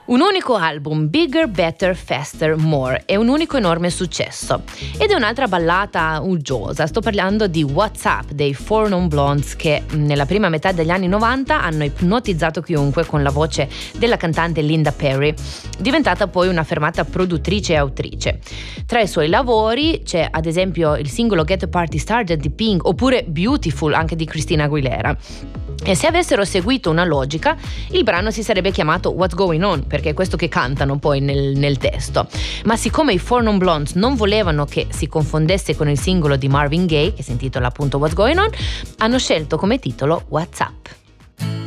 Un unico album, Bigger, Better, Faster, More, è un unico enorme successo. Ed è un'altra ballata uggiosa, sto parlando di What's Up dei Four Non Blondes, che nella prima metà degli anni 90 hanno ipnotizzato chiunque con la voce della cantante Linda Perry, diventata poi una fermata produttrice e autrice. Tra i suoi lavori c'è ad esempio il singolo Get the Party Started di Pink, oppure Beautiful anche di Christina Aguilera. E se avessero seguito una logica, il brano si sarebbe chiamato What's Going On, perché è questo che cantano poi nel testo. Ma siccome i Four Non Blondes non volevano che si confondesse con il singolo di Marvin Gaye, che si intitola appunto What's Going On, hanno scelto come titolo What's Up.